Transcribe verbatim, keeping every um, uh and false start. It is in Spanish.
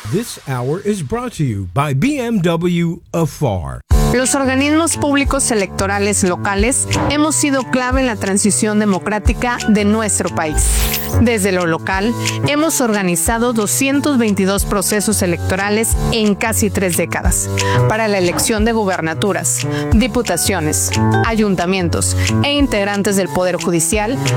This hour is brought to you by B M W Afar. Los organismos públicos electorales locales hemos sido clave en la transición democrática de nuestro país. Desde lo local, hemos organizado doscientos veintidós procesos electorales en casi tres décadas para la elección de gubernaturas, diputaciones, ayuntamientos e integrantes del Poder Judicial